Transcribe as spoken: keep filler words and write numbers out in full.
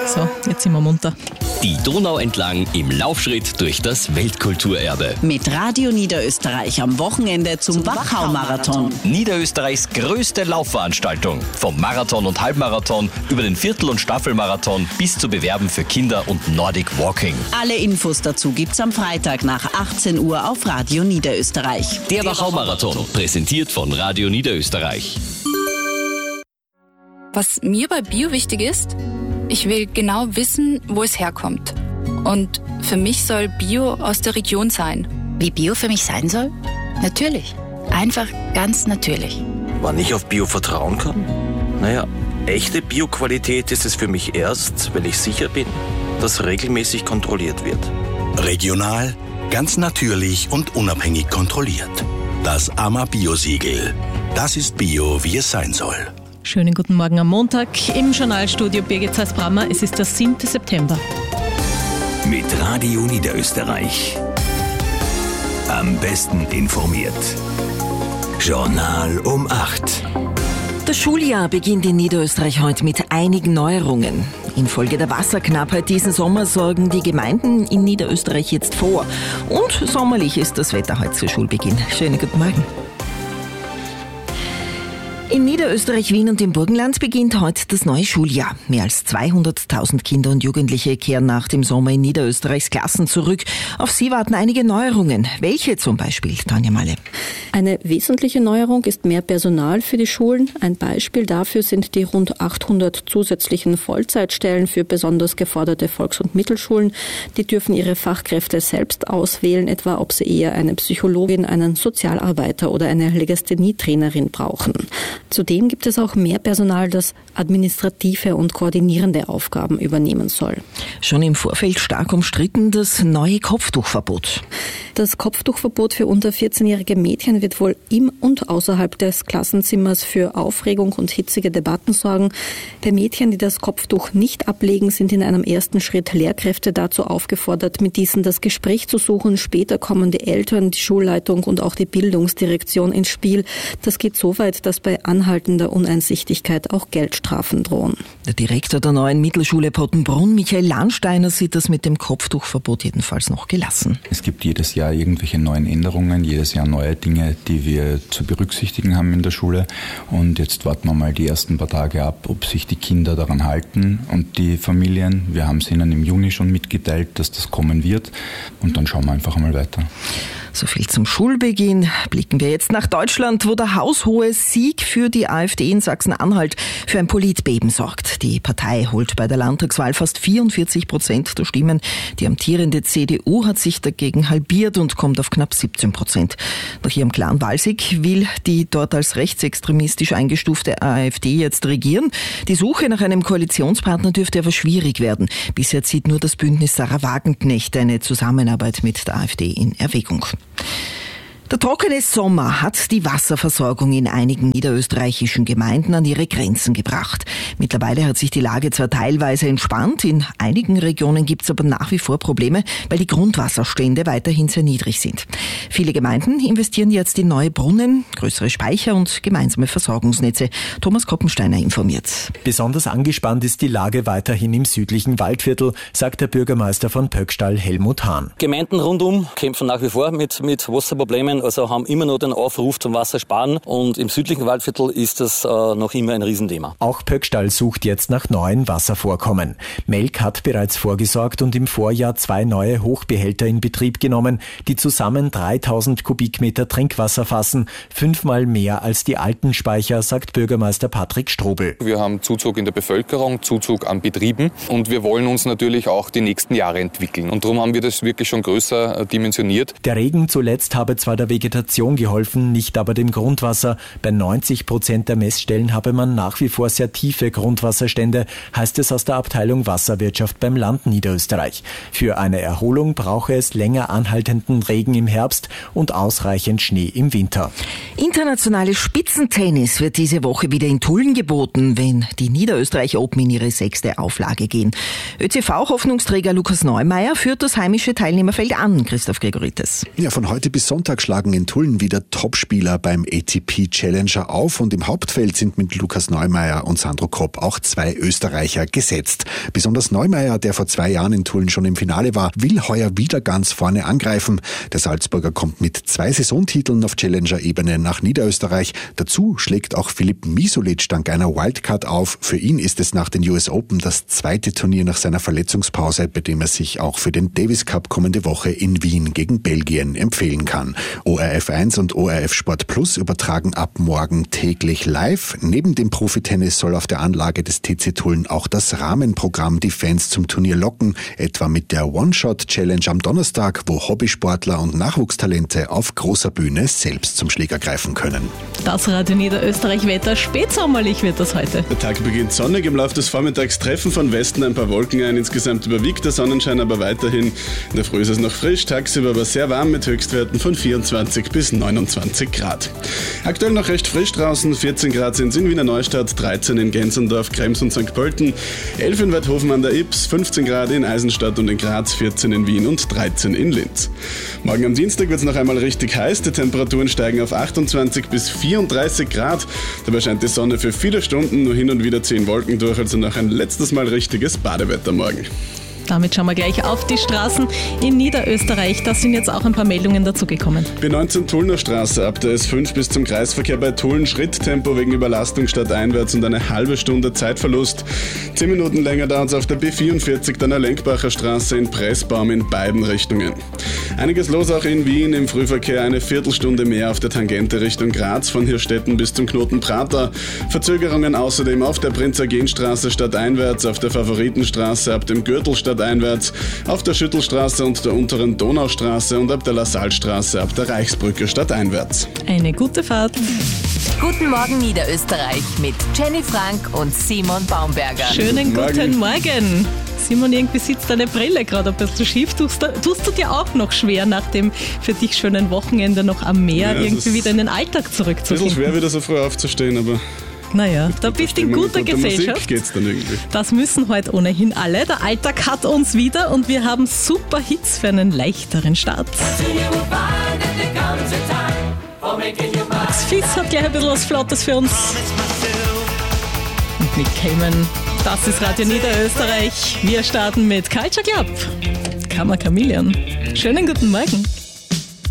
So, jetzt sind wir munter. Die Donau entlang im Laufschritt durch das Weltkulturerbe. Mit Radio Niederösterreich am Wochenende zum, zum Wachau-Marathon. Niederösterreichs größte Laufveranstaltung. Vom Marathon und Halbmarathon über den Viertel- und Staffelmarathon bis zu Bewerben für Kinder und Nordic Walking. Alle Infos dazu gibt's am Freitag nach achtzehn Uhr auf Radio Niederösterreich. Der, Der Wachau-Marathon, präsentiert von Radio Niederösterreich. Was mir bei Bio wichtig ist, ich will genau wissen, wo es herkommt. Und für mich soll Bio aus der Region sein. Wie Bio für mich sein soll? Natürlich. Einfach ganz natürlich. Wann ich auf Bio vertrauen kann? Naja, echte Bio-Qualität ist es für mich erst, wenn ich sicher bin, dass regelmäßig kontrolliert wird. Regional, ganz natürlich und unabhängig kontrolliert. Das A M A-Bio-Siegel. Das ist Bio, wie es sein soll. Schönen guten Morgen am Montag im Journalstudio Birgit Zeiss-Brammer. Es ist der siebte September. Mit Radio Niederösterreich. Am besten informiert. Journal um acht. Das Schuljahr beginnt in Niederösterreich heute mit einigen Neuerungen. Infolge der Wasserknappheit diesen Sommer sorgen die Gemeinden in Niederösterreich jetzt vor. Und sommerlich ist das Wetter heute zu Schulbeginn. Schönen guten Morgen. In Niederösterreich, Wien und im Burgenland beginnt heute das neue Schuljahr. Mehr als zweihunderttausend Kinder und Jugendliche kehren nach dem Sommer in Niederösterreichs Klassen zurück. Auf sie warten einige Neuerungen. Welche zum Beispiel, Tanja Malle? Eine wesentliche Neuerung ist mehr Personal für die Schulen. Ein Beispiel dafür sind die rund achthundert zusätzlichen Vollzeitstellen für besonders geforderte Volks- und Mittelschulen. Die dürfen ihre Fachkräfte selbst auswählen, etwa ob sie eher eine Psychologin, einen Sozialarbeiter oder eine Legasthenie-Trainerin brauchen. Zudem gibt es auch mehr Personal, das administrative und koordinierende Aufgaben übernehmen soll. Schon im Vorfeld stark umstritten das neue Kopftuchverbot. Das Kopftuchverbot für unter vierzehnjährige Mädchen wird wohl im und außerhalb des Klassenzimmers für Aufregung und hitzige Debatten sorgen. Bei Mädchen, die das Kopftuch nicht ablegen, sind in einem ersten Schritt Lehrkräfte dazu aufgefordert, mit diesen das Gespräch zu suchen. Später kommen die Eltern, die Schulleitung und auch die Bildungsdirektion ins Spiel. Das geht so weit, dass bei anhaltender Uneinsichtigkeit auch Geldstrafen drohen. Der Direktor der neuen Mittelschule Pottenbrunn, Michael Lahnsteiner, sieht das mit dem Kopftuchverbot jedenfalls noch gelassen. Es gibt jedes Jahr irgendwelche neuen Änderungen, jedes Jahr neue Dinge, die wir zu berücksichtigen haben in der Schule. Und jetzt warten wir mal die ersten paar Tage ab, ob sich die Kinder daran halten und die Familien. Wir haben es ihnen im Juni schon mitgeteilt, dass das kommen wird. Und dann schauen wir einfach mal weiter. So viel zum Schulbeginn. Blicken wir jetzt nach Deutschland, wo der haushohe Sieg für die AfD in Sachsen-Anhalt für ein Politbeben sorgt. Die Partei holt bei der Landtagswahl fast vierundvierzig Prozent der Stimmen. Die amtierende C D U hat sich dagegen halbiert und kommt auf knapp siebzehn Prozent. Nach ihrem klaren Wahlsieg will die dort als rechtsextremistisch eingestufte AfD jetzt regieren. Die Suche nach einem Koalitionspartner dürfte aber schwierig werden. Bisher zieht nur das Bündnis Sarah Wagenknecht eine Zusammenarbeit mit der AfD in Erwägung. Der trockene Sommer hat die Wasserversorgung in einigen niederösterreichischen Gemeinden an ihre Grenzen gebracht. Mittlerweile hat sich die Lage zwar teilweise entspannt, in einigen Regionen gibt es aber nach wie vor Probleme, weil die Grundwasserstände weiterhin sehr niedrig sind. Viele Gemeinden investieren jetzt in neue Brunnen, größere Speicher und gemeinsame Versorgungsnetze. Thomas Koppensteiner informiert. Besonders angespannt ist die Lage weiterhin im südlichen Waldviertel, sagt der Bürgermeister von Pöckstall, Helmut Hahn. Gemeinden rundum kämpfen nach wie vor mit, mit Wasserproblemen. Also haben immer noch den Aufruf zum Wassersparen und im südlichen Waldviertel ist das äh, noch immer ein Riesenthema. Auch Pöckstall sucht jetzt nach neuen Wasservorkommen. Melk hat bereits vorgesorgt und im Vorjahr zwei neue Hochbehälter in Betrieb genommen, die zusammen dreitausend Kubikmeter Trinkwasser fassen, fünfmal mehr als die alten Speicher, sagt Bürgermeister Patrick Strobel. Wir haben Zuzug in der Bevölkerung, Zuzug an Betrieben und wir wollen uns natürlich auch die nächsten Jahre entwickeln. Und darum haben wir das wirklich schon größer dimensioniert. Der Regen zuletzt habe zwar der Vegetation geholfen, nicht aber dem Grundwasser. Bei neunzig Prozent der Messstellen habe man nach wie vor sehr tiefe Grundwasserstände, heißt es aus der Abteilung Wasserwirtschaft beim Land Niederösterreich. Für eine Erholung brauche es länger anhaltenden Regen im Herbst und ausreichend Schnee im Winter. Internationales Spitzentennis wird diese Woche wieder in Tulln geboten, wenn die Niederösterreich Open in ihre sechste Auflage gehen. ÖCV-Hoffnungsträger Lukas Neumeier führt das heimische Teilnehmerfeld an. Christoph Gregoritis. Ja, von heute bis Sonntag schlagen schlagen in Tulln wieder Topspieler beim A T P Challenger auf und im Hauptfeld sind mit Lukas Neumeier und Sandro Kopp auch zwei Österreicher gesetzt. Besonders Neumeier, der vor zwei Jahren in Tulln schon im Finale war, will heuer wieder ganz vorne angreifen. Der Salzburger kommt mit zwei Saisontiteln auf Challenger-Ebene nach Niederösterreich. Dazu schlägt auch Filip Misulic dank einer Wildcard auf. Für ihn ist es nach den U S Open das zweite Turnier nach seiner Verletzungspause, bei dem er sich auch für den Davis Cup kommende Woche in Wien gegen Belgien empfehlen kann. O R F eins und O R F Sport Plus übertragen ab morgen täglich live. Neben dem Profitennis soll auf der Anlage des T C Tulln auch das Rahmenprogramm die Fans zum Turnier locken, etwa mit der One-Shot-Challenge am Donnerstag, wo Hobbysportler und Nachwuchstalente auf großer Bühne selbst zum Schläger greifen können. Das Radio Niederösterreich-Wetter, spätsommerlich wird das heute. Der Tag beginnt sonnig, im Laufe des Vormittags treffen von Westen ein paar Wolken ein, insgesamt überwiegt der Sonnenschein aber weiterhin. In der Früh ist es noch frisch, tagsüber aber sehr warm mit Höchstwerten von vierundzwanzig bis neunundzwanzig Grad. Aktuell noch recht frisch draußen, vierzehn Grad sind in Wiener Neustadt, dreizehn in Gensendorf, Krems und Sankt Pölten, elf in Weidhofen an der Ybbs, fünfzehn Grad in Eisenstadt und in Graz, vierzehn in Wien und dreizehn in Linz. Morgen am Dienstag wird es noch einmal richtig heiß, die Temperaturen steigen auf achtundzwanzig bis vierunddreißig Grad. Dabei scheint die Sonne für viele Stunden, nur hin und wieder ziehen Wolken durch, also noch ein letztes Mal richtiges Badewetter morgen. Damit schauen wir gleich auf die Straßen in Niederösterreich. Da sind jetzt auch ein paar Meldungen dazugekommen. B neunzehn Tullner Straße ab der S fünf bis zum Kreisverkehr bei Tulln. Schritttempo wegen Überlastung stadteinwärts und eine halbe Stunde Zeitverlust. Zehn Minuten länger dauert es auf der B vierundvierzig, dann der Lenkbacher Straße in Pressbaum in beiden Richtungen. Einiges los auch in Wien. Im Frühverkehr eine Viertelstunde mehr auf der Tangente Richtung Graz von Hirstetten bis zum Knoten Prater. Verzögerungen außerdem auf der Prinz-Eugen-Straße stadteinwärts, auf der Favoritenstraße ab dem Gürtel stadteinwärts, auf der Schüttelstraße und der unteren Donaustraße und ab der Lassalstraße ab der Reichsbrücke stadteinwärts. Eine gute Fahrt. Guten Morgen Niederösterreich mit Jenny Frank und Simon Baumberger. Schönen guten Morgen. Morgen. Simon, irgendwie sitzt deine Brille gerade ein bisschen schief. Tust, tust du dir auch noch schwer, nach dem für dich schönen Wochenende noch am Meer ja, irgendwie wieder in den Alltag zurückzufinden? Ein bisschen schwer, wieder so früh aufzustehen, aber... Naja, da bist du in guter Gesellschaft. Geht's dann irgendwie. Das müssen heute ohnehin alle. Der Alltag hat uns wieder und wir haben super Hits für einen leichteren Start. Max Fitz hat gleich ein bisschen was Flottes für uns. Und Nick Cayman, das ist Radio Niederösterreich. Wir starten mit Culture Club. Kammer Chameleon. Schönen guten Morgen.